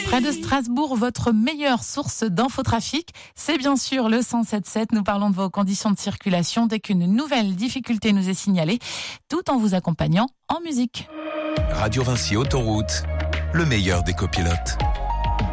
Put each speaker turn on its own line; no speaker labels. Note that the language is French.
Près de Strasbourg, votre meilleure source d'infotrafic, c'est bien sûr le 107.7. Nous parlons de vos conditions de circulation dès qu'une nouvelle difficulté nous est signalée, tout en vous accompagnant en musique.
Radio Vinci Autoroute, le meilleur des copilotes.